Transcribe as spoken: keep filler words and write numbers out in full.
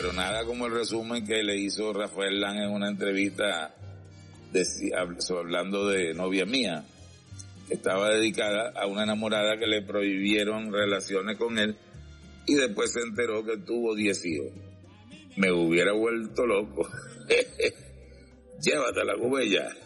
pero nada como el resumen que le hizo Rafael Lang en una entrevista decía, hablando de Novia Mía, que estaba dedicada a una enamorada que le prohibieron relaciones con él y después se enteró que tuvo diez hijos. Me hubiera vuelto loco. Llévatela, Cubella.